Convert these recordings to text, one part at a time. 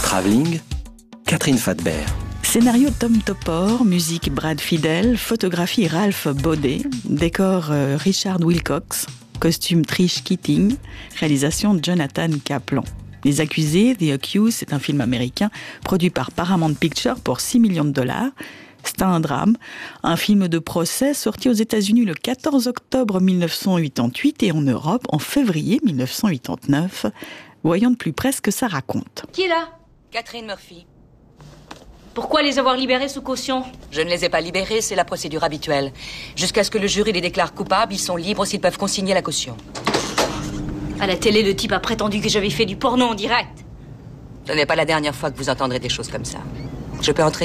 Travelling, Catherine Fadbert. Scénario Tom Topor, musique Brad Fiedel, photographie Ralph Baudet, décor Richard Wilcox, costume Trish Keating, réalisation Jonathan Kaplan. Les Accusés, The Accused, c'est un film américain produit par Paramount Pictures pour $6 millions. C'est un drame, un film de procès sorti aux États-Unis le 14 octobre 1988 et en Europe en février 1989. Voyons de plus près ce que ça raconte. Qui est là ? Catherine Murphy. Pourquoi les avoir libérés sous caution ? Je ne les ai pas libérés, c'est la procédure habituelle. Jusqu'à ce que le jury les déclare coupables, ils sont libres s'ils peuvent consigner la caution. À la télé, le type a prétendu que j'avais fait du porno en direct. Ce n'est pas la dernière fois que vous entendrez des choses comme ça. Je peux entrer ?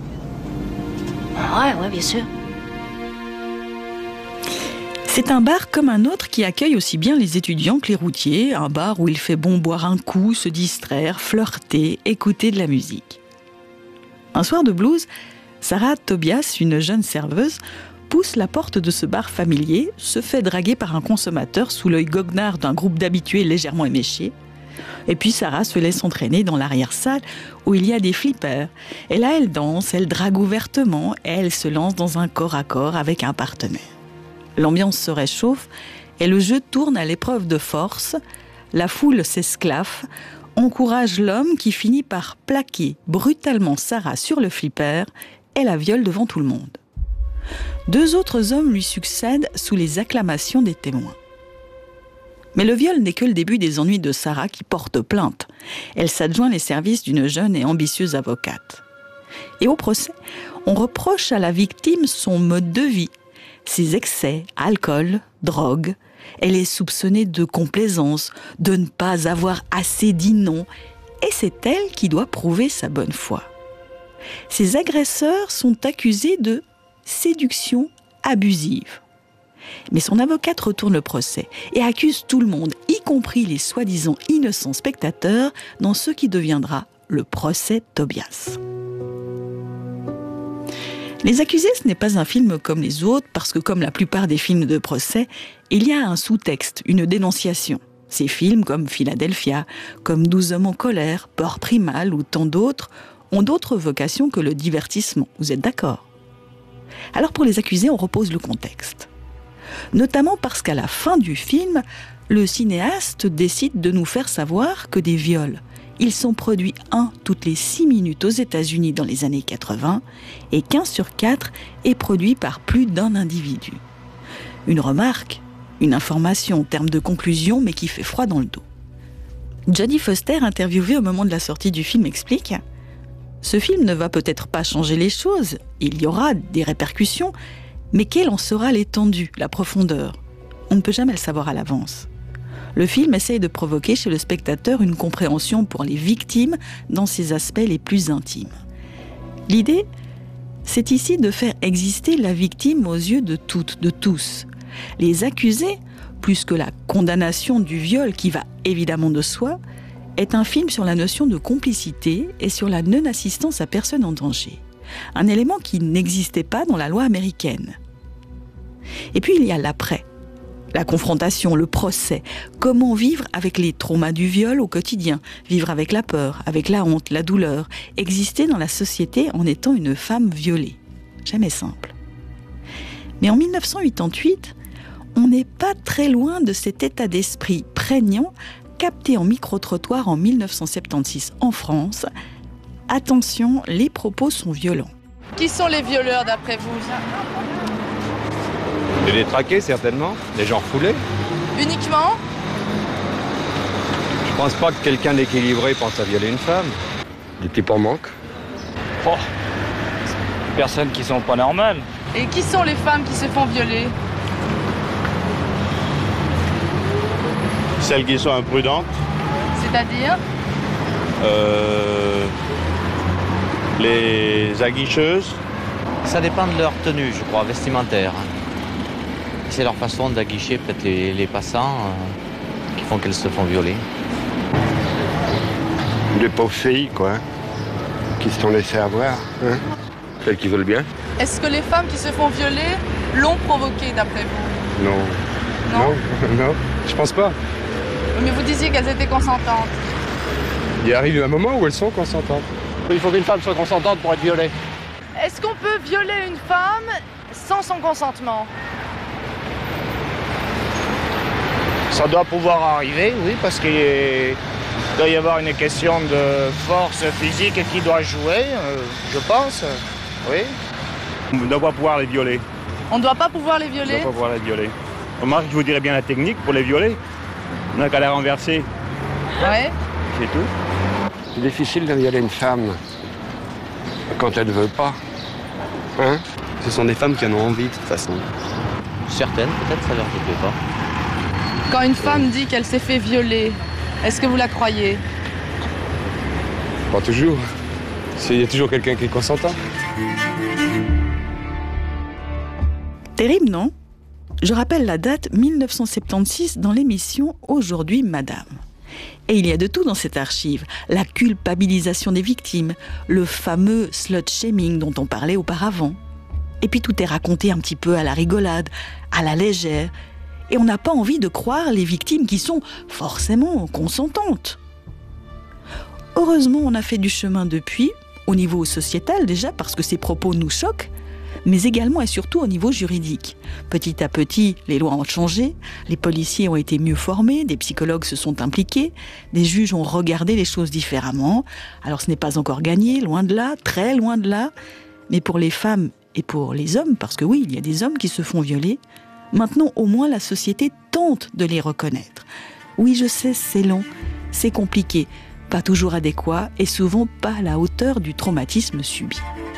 Ouais, bien sûr. C'est un bar comme un autre qui accueille aussi bien les étudiants que les routiers. Un bar où il fait bon boire un coup, se distraire, flirter, écouter de la musique. Un soir de blues, Sarah Tobias, une jeune serveuse, pousse la porte de ce bar familier, se fait draguer par un consommateur sous l'œil goguenard d'un groupe d'habitués légèrement éméchés. Et puis Sarah se laisse entraîner dans l'arrière-salle où il y a des flippers. Et là, elle danse, elle drague ouvertement et elle se lance dans un corps à corps avec un partenaire. L'ambiance se réchauffe et le jeu tourne à l'épreuve de force. La foule s'esclaffe, encourage l'homme qui finit par plaquer brutalement Sarah sur le flipper et la viole devant tout le monde. 2 autres hommes lui succèdent sous les acclamations des témoins. Mais le viol n'est que le début des ennuis de Sarah qui porte plainte. Elle s'adjoint les services d'une jeune et ambitieuse avocate. Et au procès, on reproche à la victime son mode de vie, ses excès, alcool, drogue. Elle est soupçonnée de complaisance, de ne pas avoir assez dit non. Et c'est elle qui doit prouver sa bonne foi. Ses agresseurs sont accusés de séduction abusive. Mais son avocate retourne le procès et accuse tout le monde, y compris les soi-disant innocents spectateurs, dans ce qui deviendra le procès Tobias. Les Accusés, ce n'est pas un film comme les autres, parce que comme la plupart des films de procès, il y a un sous-texte, une dénonciation. Ces films comme Philadelphia, comme 12 hommes en colère, Peur Primal ou tant d'autres, ont d'autres vocations que le divertissement. Vous êtes d'accord ? Alors pour les Accusés, on repose le contexte. Notamment parce qu'à la fin du film, le cinéaste décide de nous faire savoir que des viols, ils sont produits 1 toutes les 6 minutes aux États-Unis dans les années 80 et qu'1 sur 4 est produit par plus d'un individu. Une remarque, une information en termes de conclusion, mais qui fait froid dans le dos. Jodie Foster, interviewée au moment de la sortie du film, explique « Ce film ne va peut-être pas changer les choses, il y aura des répercussions, mais quelle en sera l'étendue, la profondeur ? On ne peut jamais le savoir à l'avance. Le film essaye de provoquer chez le spectateur une compréhension pour les victimes dans ses aspects les plus intimes. L'idée, c'est ici de faire exister la victime aux yeux de toutes, de tous. Les Accusés, plus que la condamnation du viol qui va évidemment de soi, est un film sur la notion de complicité et sur la non-assistance à personne en danger. Un élément qui n'existait pas dans la loi américaine. Et puis il y a l'après. La confrontation, le procès. Comment vivre avec les traumas du viol au quotidien. Vivre avec la peur, avec la honte, la douleur. Exister dans la société en étant une femme violée. Jamais simple. Mais en 1988, on n'est pas très loin de cet état d'esprit prégnant capté en micro-trottoir en 1976 en France. Attention, les propos sont violents. Qui sont les violeurs d'après vous ? Des détraqués certainement, des gens refoulés. Uniquement ? Je pense pas que quelqu'un d'équilibré pense à violer une femme. Des types en manque. Oh, personnes qui sont pas normales. Et qui sont les femmes qui se font violer ? Celles qui sont imprudentes. C'est-à-dire ? Les aguicheuses. Ça dépend de leur tenue, je crois, vestimentaire. C'est leur façon d'aguicher peut-être les passants qui font qu'elles se font violer. Des pauvres filles, quoi, qui se sont laissées avoir. Hein. Celles qui veulent bien. Est-ce que les femmes qui se font violer l'ont provoqué d'après vous ? Non. Non, je pense pas. Mais vous disiez qu'elles étaient consentantes. Il arrive un moment où elles sont consentantes. Il faut qu'une femme soit consentante pour être violée. Est-ce qu'on peut violer une femme sans son consentement? Ça doit pouvoir arriver, oui, parce qu'il doit y avoir une question de force physique qui doit jouer, je pense, oui. On ne doit pas pouvoir les violer. On ne doit pas pouvoir les violer? On ne doit pas pouvoir les violer. Remarque, je vous dirais bien la technique pour les violer. On n'a qu'à la renverser. Ouais. C'est tout. C'est difficile de violer une femme quand elle ne veut pas. Hein? Ce sont des femmes qui en ont envie de toute façon. Certaines, peut-être, ça leur déplaît pas. Quand une femme dit qu'elle s'est fait violer, est-ce que vous la croyez? Pas toujours. Il y a toujours quelqu'un qui est consentant. Terrible, non? Je rappelle la date 1976 dans l'émission Aujourd'hui Madame. Et il y a de tout dans cette archive. La culpabilisation des victimes, le fameux slut-shaming dont on parlait auparavant. Et puis tout est raconté un petit peu à la rigolade, à la légère. Et on n'a pas envie de croire les victimes qui sont forcément consentantes. Heureusement, on a fait du chemin depuis, au niveau sociétal déjà, parce que ces propos nous choquent, mais également et surtout au niveau juridique. Petit à petit, les lois ont changé, les policiers ont été mieux formés, des psychologues se sont impliqués, des juges ont regardé les choses différemment. Alors ce n'est pas encore gagné, loin de là, très loin de là, mais pour les femmes et pour les hommes, parce que oui, il y a des hommes qui se font violer, maintenant au moins la société tente de les reconnaître. Oui, je sais, c'est long, c'est compliqué, pas toujours adéquat et souvent pas à la hauteur du traumatisme subi.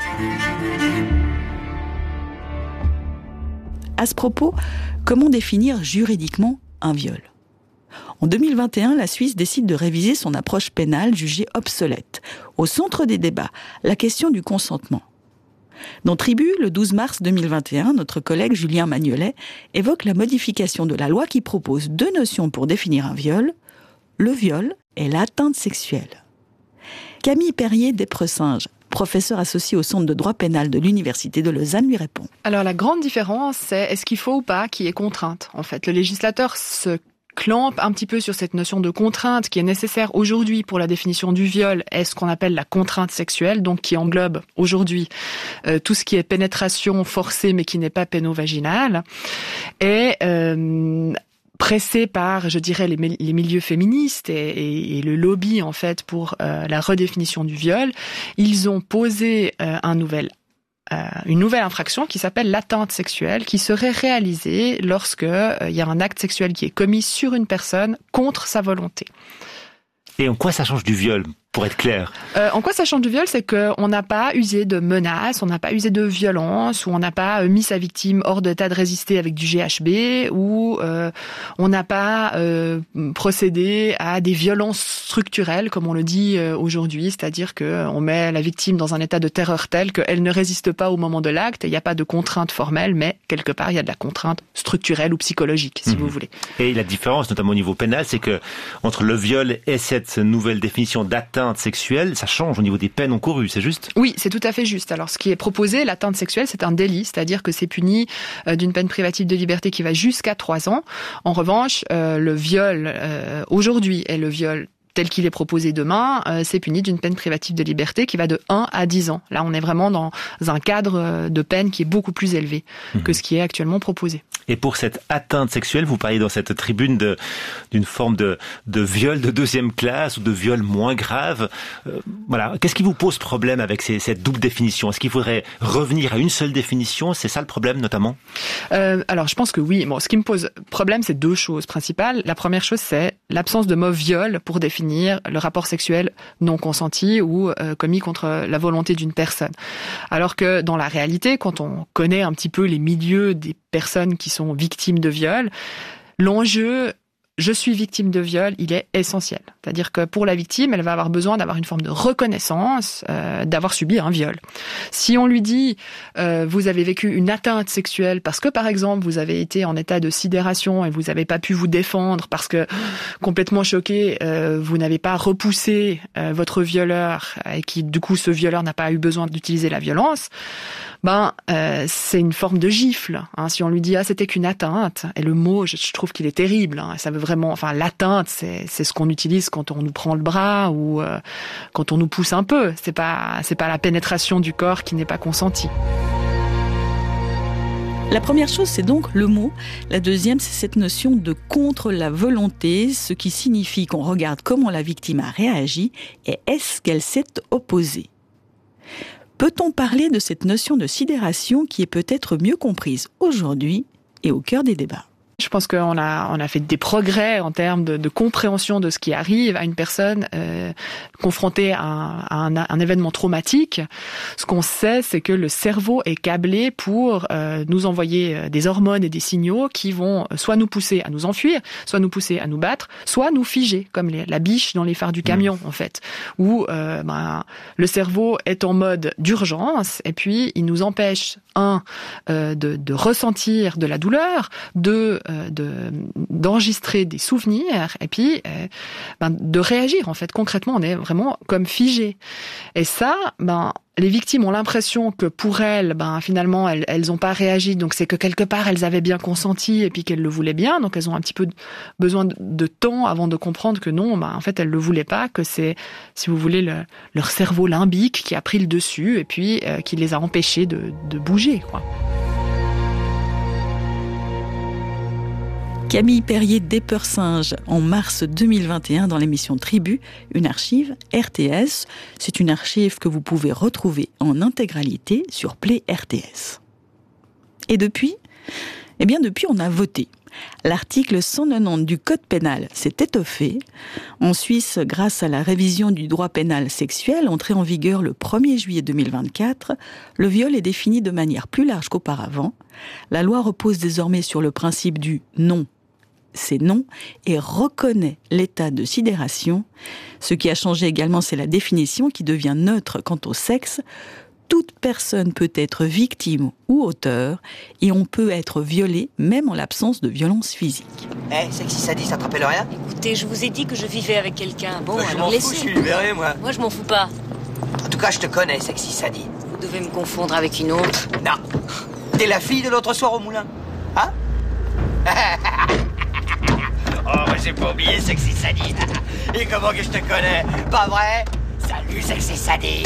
À ce propos, comment définir juridiquement un viol ? En 2021, la Suisse décide de réviser son approche pénale jugée obsolète. Au centre des débats, la question du consentement. Dans Tribu, le 12 mars 2021, notre collègue Julien Magnolet évoque la modification de la loi qui propose deux notions pour définir un viol, le viol et l'atteinte sexuelle. Camille Perrier-Despressinges, professeur associé au Centre de droit pénal de l'Université de Lausanne, lui répond. Alors la grande différence, c'est est-ce qu'il faut ou pas qu'il y ait contrainte. En fait, le législateur se clampe un petit peu sur cette notion de contrainte qui est nécessaire aujourd'hui pour la définition du viol, est ce qu'on appelle la contrainte sexuelle, donc qui englobe aujourd'hui tout ce qui est pénétration forcée mais qui n'est pas pénovaginale. Et pressé par, je dirais, les milieux féministes et le lobby en fait pour la redéfinition du viol, ils ont posé une nouvelle infraction qui s'appelle l'atteinte sexuelle, qui serait réalisée lorsque il y a un acte sexuel qui est commis sur une personne contre sa volonté. Et en quoi ça change du viol, pour être clair? En quoi ça change du viol, c'est qu'on n'a pas usé de menaces, on n'a pas usé de violence, ou on n'a pas mis sa victime hors d'état de résister avec du GHB, ou on n'a pas procédé à des violences structurelles, comme on le dit aujourd'hui, c'est-à-dire qu'on met la victime dans un état de terreur tel qu'elle ne résiste pas au moment de l'acte, il n'y a pas de contrainte formelle, mais quelque part il y a de la contrainte structurelle ou psychologique, si vous voulez. Et la différence, notamment au niveau pénal, c'est que entre le viol et cette nouvelle définition d'atteinte sexuelle, ça change au niveau des peines encourues, c'est juste? Oui, c'est tout à fait juste. Alors, ce qui est proposé, l'atteinte sexuelle, c'est un délit, c'est-à-dire que c'est puni d'une peine privative de liberté qui va jusqu'à 3 ans. En revanche, le viol aujourd'hui et le viol tel qu'il est proposé demain, c'est puni d'une peine privative de liberté qui va de 1 à 10 ans. Là, on est vraiment dans un cadre de peine qui est beaucoup plus élevé que ce qui est actuellement proposé. Et pour cette atteinte sexuelle, vous parliez dans cette tribune d'une forme de viol de deuxième classe ou de viol moins grave. Voilà. Qu'est-ce qui vous pose problème avec cette double définition? Est-ce qu'il faudrait revenir à une seule définition? C'est ça le problème, notamment? Alors, je pense que oui. Bon, ce qui me pose problème, c'est 2 choses principales. La première chose, c'est l'absence de mot viol pour définir le rapport sexuel non consenti ou commis contre la volonté d'une personne. Alors que dans la réalité, quand on connaît un petit peu les milieux des personnes qui sont victimes de viol, l'enjeu je suis victime de viol, il est essentiel. C'est-à-dire que pour la victime, elle va avoir besoin d'avoir une forme de reconnaissance d'avoir subi un viol. Si on lui dit vous avez vécu une atteinte sexuelle parce que par exemple vous avez été en état de sidération et vous n'avez pas pu vous défendre parce que complètement choqué, vous n'avez pas repoussé votre violeur et qui du coup ce violeur n'a pas eu besoin d'utiliser la violence, c'est une forme de gifle. Hein. Si on lui dit c'était qu'une atteinte, et le mot je trouve qu'il est terrible, hein, ça veut vraiment, enfin l'atteinte, c'est ce qu'on utilise quand on nous prend le bras ou quand on nous pousse un peu. C'est pas la pénétration du corps qui n'est pas consentie. La première chose, c'est donc le mot. La deuxième, c'est cette notion de contre la volonté, ce qui signifie qu'on regarde comment la victime a réagi et est-ce qu'elle s'est opposée. Peut-on parler de cette notion de sidération qui est peut-être mieux comprise aujourd'hui et au cœur des débats ? Je pense qu'on a fait des progrès en termes de compréhension de ce qui arrive à une personne confrontée à un événement traumatique. Ce qu'on sait, c'est que le cerveau est câblé pour nous envoyer des hormones et des signaux qui vont soit nous pousser à nous enfuir, soit nous pousser à nous battre, soit nous figer, comme la biche dans les phares du camion, en fait, où le cerveau est en mode d'urgence et puis il nous empêche, de ressentir de la douleur, d'enregistrer des souvenirs et puis de réagir. En fait, concrètement, on est vraiment comme figé. Et ça, les victimes ont l'impression que pour elles, finalement, elles n'ont pas réagi. Donc c'est que quelque part, elles avaient bien consenti et puis qu'elles le voulaient bien. Donc elles ont un petit peu besoin de temps avant de comprendre que non, en fait, elles le voulaient pas, que c'est, si vous voulez, leur cerveau limbique qui a pris le dessus et puis qui les a empêchés de bouger, quoi. Camille Perrier d'Épeursinge en mars 2021 dans l'émission Tribu, une archive RTS. C'est une archive que vous pouvez retrouver en intégralité sur Play RTS. Et depuis on a voté. L'article 190 du Code pénal s'est étoffé. En Suisse, grâce à la révision du droit pénal sexuel entrée en vigueur le 1er juillet 2024, le viol est défini de manière plus large qu'auparavant. La loi repose désormais sur le principe du non. C'est non et reconnaît l'état de sidération. Ce qui a changé également, c'est la définition qui devient neutre quant au sexe. Toute personne peut être victime ou auteur et on peut être violé même en l'absence de violence physique. Sexy Sadie, ça te rappelle rien ? Écoutez, je vous ai dit que je vivais avec quelqu'un. Bon, je alors m'en laissez. fous, je suis libéré, moi. Moi, je m'en fous pas. En tout cas, je te connais, Sexy Sadie. Vous devez me confondre avec une autre. Non. T'es la fille de l'autre soir au moulin. Hein ? Oh, moi j'ai pas oublié Sexy Sadie. Et comment que je te connais ? Pas vrai ? Salut Sexy Sadie.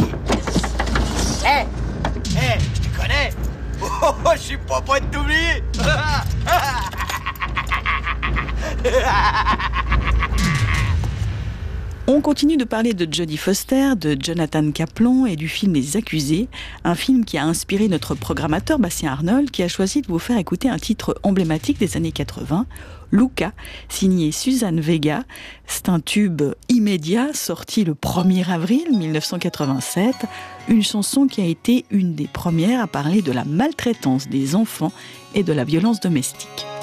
Je te connais. Oh, je suis pas prêt de t'oublier. On continue de parler de Jodie Foster, de Jonathan Kaplan et du film Les Accusés, un film qui a inspiré notre programmateur Bastien Arnold qui a choisi de vous faire écouter un titre emblématique des années 80, Luca, signé Suzanne Vega. C'est un tube immédiat sorti le 1er avril 1987, une chanson qui a été une des premières à parler de la maltraitance des enfants et de la violence domestique.